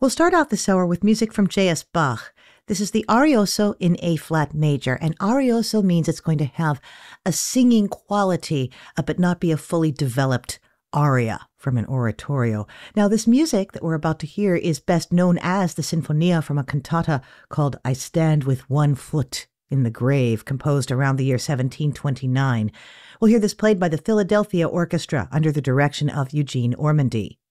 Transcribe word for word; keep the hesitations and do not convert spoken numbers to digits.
We'll start out this hour with music from J S. Bach. This is the Arioso in A-flat major, and Arioso means it's going to have a singing quality, uh, but not be a fully developed aria from an oratorio. Now, this music that we're about to hear is best known as the Sinfonia from a cantata called I Stand with One Foot in the Grave, composed around the year seventeen twenty-nine. We'll hear this played by the Philadelphia Orchestra under the direction of Eugene Ormandy.